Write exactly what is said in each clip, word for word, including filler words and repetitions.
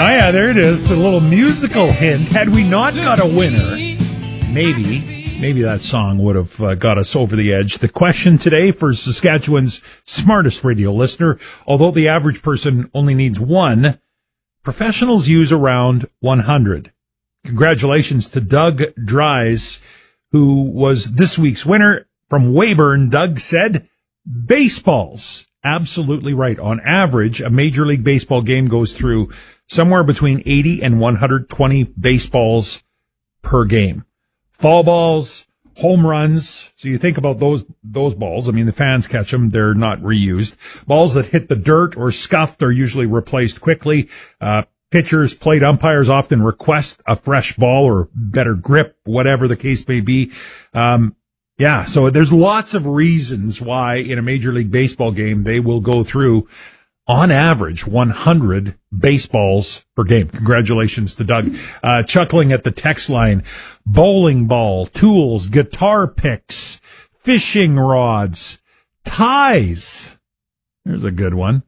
yeah, there it is. The little musical hint. Had we not got a winner, maybe, maybe that song would have uh, got us over the edge. The question today for Saskatchewan's smartest radio listener, although the average person only needs one, professionals use around one hundred. Congratulations to Doug Dries, who was this week's winner from Weyburn. Doug said, baseballs. Absolutely right. On average, a Major League Baseball game goes through somewhere between eighty and one hundred twenty baseballs per game. Foul balls, home runs. So you think about those, those balls. I mean, the fans catch them. They're not reused. Balls that hit the dirt or scuffed are usually replaced quickly. Uh, pitchers, plate umpires often request a fresh ball or better grip, whatever the case may be. Um, Yeah, so there's lots of reasons why in a Major League Baseball game they will go through, on average, one hundred baseballs per game. Congratulations to Doug. Uh, chuckling at the text line, bowling ball, tools, guitar picks, fishing rods, ties. There's a good one.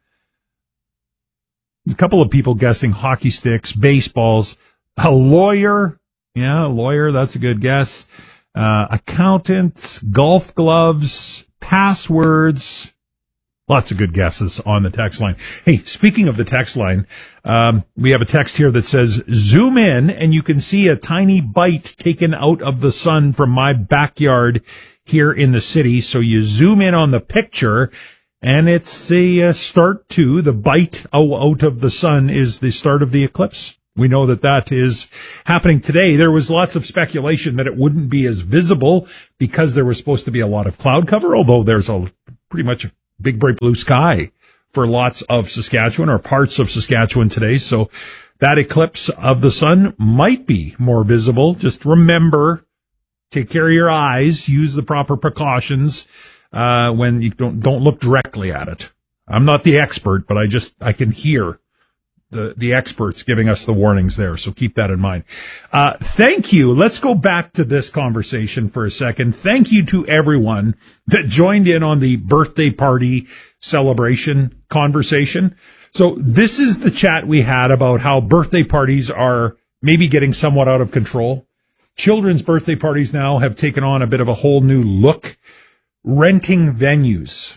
A couple of people guessing hockey sticks, baseballs, a lawyer. Yeah, a lawyer, that's a good guess. Uh, accountants, golf gloves, passwords. Lots of good guesses on the text line. Hey, speaking of the text line, um, we have a text here that says, zoom in and you can see a tiny bite taken out of the sun from my backyard here in the city. So you zoom in on the picture and it's a, a start to the bite out of the sun is the start of the eclipse. We know that that is happening today. There was lots of speculation that it wouldn't be as visible because there was supposed to be a lot of cloud cover, although there's a pretty much a big bright blue sky for lots of Saskatchewan or parts of Saskatchewan today. So that eclipse of the sun might be more visible. Just remember, take care of your eyes, use the proper precautions uh when you don't don't look directly at it. I'm not the expert, but I just I can hear the, the experts giving us the warnings there. So keep that in mind. Uh, thank you. Let's go back to this conversation for a second. Thank you to everyone that joined in on the birthday party celebration conversation. So this is the chat we had about how birthday parties are maybe getting somewhat out of control. Children's birthday parties now have taken on a bit of a whole new look. Renting venues,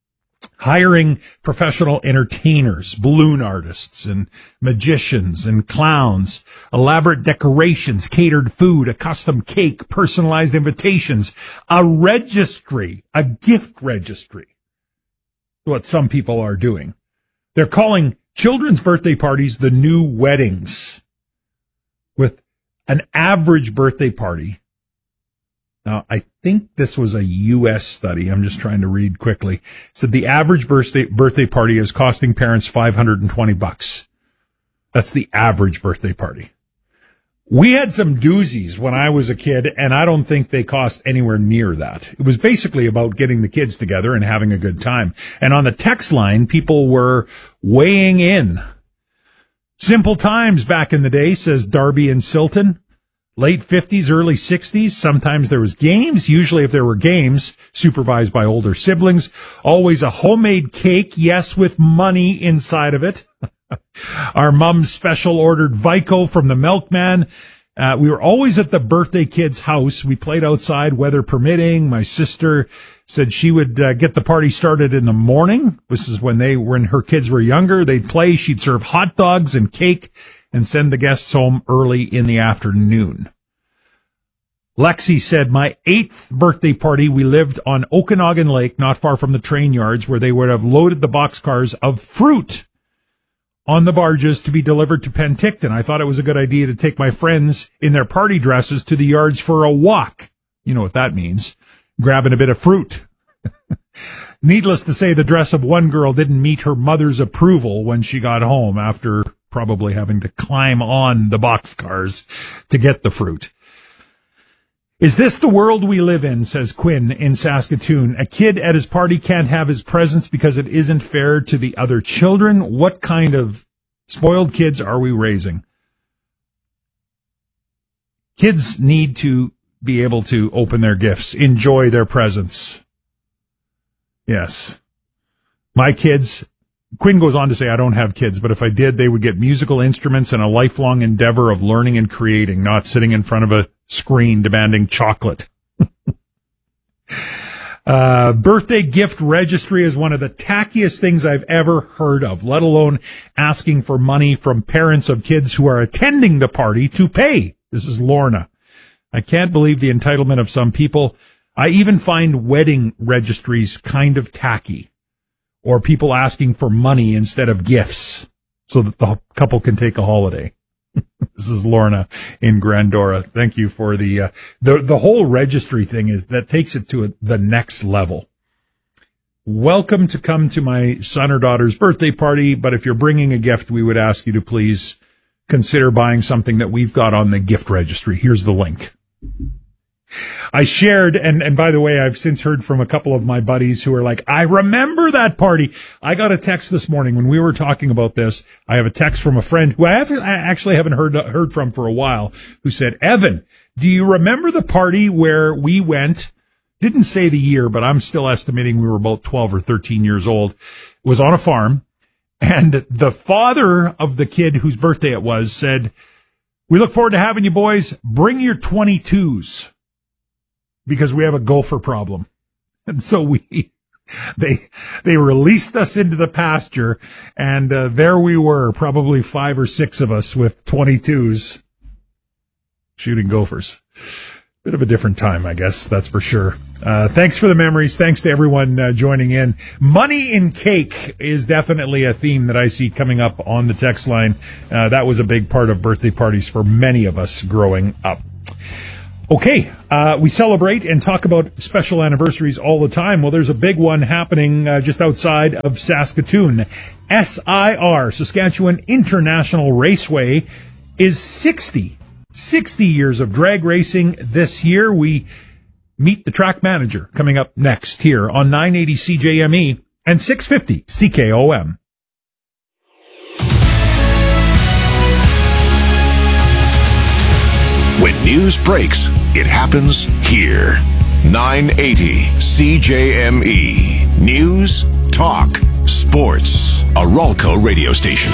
hiring professional entertainers, balloon artists and magicians and clowns, elaborate decorations, catered food, a custom cake, personalized invitations, a registry, a gift registry. What some people are doing. They're calling children's birthday parties the new weddings, with an average birthday party. Now, I think this was a U S study. I'm just trying to read quickly. It said the average birthday birthday party is costing parents five hundred twenty bucks. That's the average birthday party. We had some doozies when I was a kid, and I don't think they cost anywhere near that. It was basically about getting the kids together and having a good time. And on the text line, people were weighing in. Simple times back in the day, says Darby and Silton. Late fifties, early sixties, sometimes there was games. Usually if there were games, supervised by older siblings. Always a homemade cake, yes, with money inside of it. Our mom's special ordered Vico from the milkman. Uh, we were always at the birthday kid's house. We played outside, weather permitting. My sister said she would uh, get the party started in the morning. This is when they, when her kids were younger. They'd play. She'd serve hot dogs and cake and send the guests home early in the afternoon. Lexi said, my eighth birthday party, we lived on Okanagan Lake, not far from the train yards, where they would have loaded the boxcars of fruit on the barges to be delivered to Penticton. I thought it was a good idea to take my friends in their party dresses to the yards for a walk. You know what that means. Grabbing a bit of fruit. Needless to say, the dress of one girl didn't meet her mother's approval when she got home after probably having to climb on the boxcars to get the fruit. Is this the world we live in, says Quinn in Saskatoon. A kid at his party can't have his presents because it isn't fair to the other children. What kind of spoiled kids are we raising? Kids need to be able to open their gifts, enjoy their presents. Yes. My kids Quinn goes on to say, I don't have kids, but if I did, they would get musical instruments and a lifelong endeavor of learning and creating, not sitting in front of a screen demanding chocolate. uh, birthday gift registry is one of the tackiest things I've ever heard of, let alone asking for money from parents of kids who are attending the party to pay. This is Lorna. I can't believe the entitlement of some people. I even find wedding registries kind of tacky. Or people asking for money instead of gifts so that the couple can take a holiday. This is Lorna in Grandora. Thank you for the, uh, the, the whole registry thing is that takes it to a, the next level. Welcome to come to my son or daughter's birthday party. But if you're bringing a gift, we would ask you to please consider buying something that we've got on the gift registry. Here's the link. I shared, and, and by the way, I've since heard from a couple of my buddies who are like, I remember that party. I got a text this morning when we were talking about this. I have a text from a friend who I, have, I actually haven't heard, heard from for a while, who said, Evan, do you remember the party where we went? Didn't say the year, but I'm still estimating we were about twelve or thirteen years old. It was on a farm, and the father of the kid whose birthday it was said, we look forward to having you boys. Bring your twenty-twos. Because we have a gopher problem. And so we, they, they released us into the pasture, and uh, there we were, probably five or six of us with twenty-twos shooting gophers. Bit of a different time, I guess, that's for sure. Uh, thanks for the memories. Thanks to everyone uh, joining in. Money in cake is definitely a theme that I see coming up on the text line. Uh, that was a big part of birthday parties for many of us growing up. Okay, uh, we celebrate and talk about special anniversaries all the time. Well, there's a big one happening uh, just outside of Saskatoon. S I R, Saskatchewan International Raceway, is sixty. sixty years of drag racing this year. We meet the track manager coming up next here on nine eighty C J M E and six fifty C K O M. When news breaks, it happens here. nine eighty C J M E. News, talk, sports. A Ralco radio station.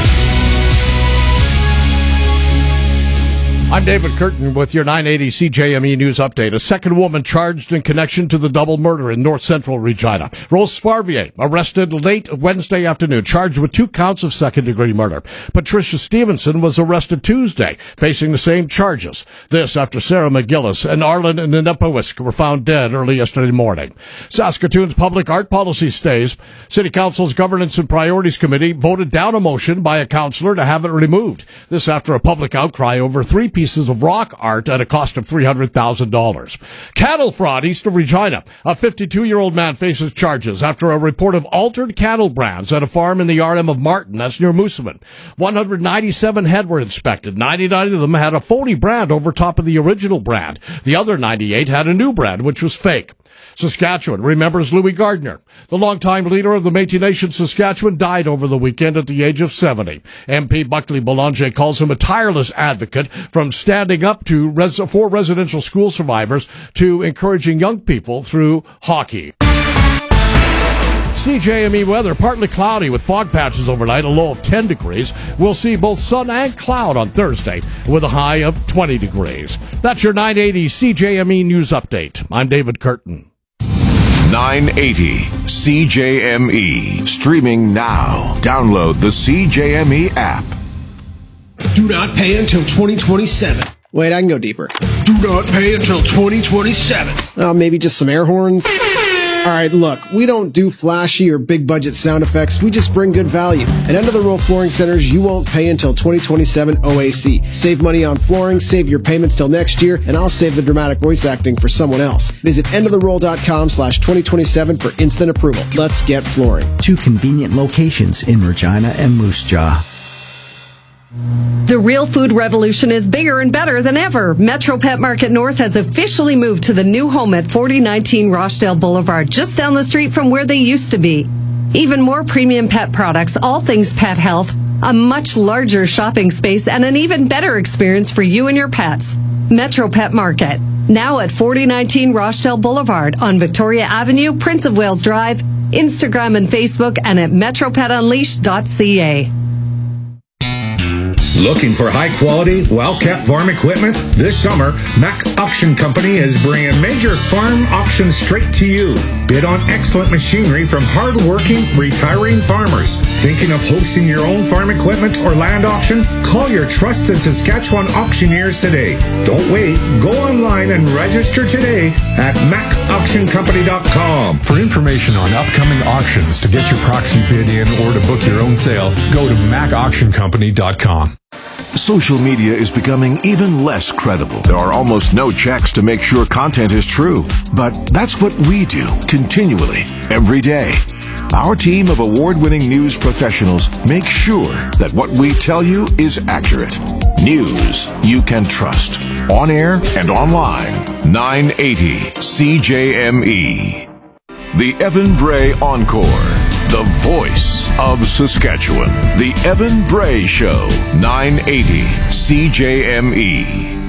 I'm David Curtin with your nine eighty C J M E News Update. A second woman charged in connection to the double murder in north central Regina. Rose Sparvier arrested late Wednesday afternoon, charged with two counts of second-degree murder. Patricia Stevenson was arrested Tuesday, facing the same charges. This after Sarah McGillis and Arlen Nenepowisk were found dead early yesterday morning. Saskatoon's public art policy stays. City Council's Governance and Priorities Committee voted down a motion by a councillor to have it removed. This after a public outcry over three pieces pieces of rock art at a cost of three hundred thousand dollars. Cattle fraud east of Regina. A fifty-two-year-old man faces charges after a report of altered cattle brands at a farm in the R M of Martin, that's near Moosomin. one hundred ninety-seven head were inspected. ninety-nine of them had a phony brand over top of the original brand. The other ninety-eight had a new brand, which was fake. Saskatchewan remembers Louis Gardner. The longtime leader of the Métis Nation Saskatchewan died over the weekend at the age of seventy. M P Buckley Boulanger calls him a tireless advocate, from standing up to res- for residential school survivors to encouraging young people through hockey. C J M E weather, partly cloudy with fog patches overnight, a low of ten degrees. We'll see both sun and cloud on Thursday with a high of twenty degrees. That's your nine eighty C J M E News Update. I'm David Curtin. nine eighty C J M E. Streaming now. Download the C J M E app. Do not pay until twenty twenty-seven. Wait, I can go deeper. Do not pay until twenty twenty-seven. Uh, maybe just some air horns? All right, look, we don't do flashy or big budget sound effects. We just bring good value. At End of the Row Flooring Centers, you won't pay until twenty twenty-seven O A C. Save money on flooring, save your payments till next year, and I'll save the dramatic voice acting for someone else. Visit end of the roll dot com slash twenty twenty-seven for instant approval. Let's get flooring. Two convenient locations in Regina and Moose Jaw. The real food revolution is bigger and better than ever. Metro Pet Market North has officially moved to the new home at forty nineteen Rochdale Boulevard, just down the street from where they used to be. Even more premium pet products, all things pet health, a much larger shopping space, and an even better experience for you and your pets. Metro Pet Market, now at forty nineteen Rochdale Boulevard on Victoria Avenue, Prince of Wales Drive, Instagram and Facebook, and at metro pet unleashed dot c a. Looking for high-quality, well-kept farm equipment? This summer, Mack Auction Company is bringing major farm auctions straight to you. Bid on excellent machinery from hard-working, retiring farmers. Thinking of hosting your own farm equipment or land auction? Call your trusted Saskatchewan auctioneers today. Don't wait. Go online and register today at mack auction company dot com. For information on upcoming auctions, to get your proxy bid in, or to book your own sale, go to mack auction company dot com. Social media is becoming even less credible. There are almost no checks to make sure content is true. But that's what we do continually, every day. Our team of award-winning news professionals make sure that what we tell you is accurate. News you can trust. On air and online. nine eighty C J M E. The Evan Bray Encore. The voice of Saskatchewan. The Evan Bray Show. nine eighty C J M E.